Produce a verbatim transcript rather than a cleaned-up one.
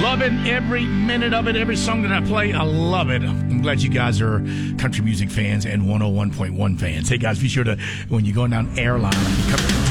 Loving every minute of it, every song that I play. I love it. I'm glad you guys are country music fans and one oh one point one fans. Hey, guys, be sure to, when you're going down airline, you come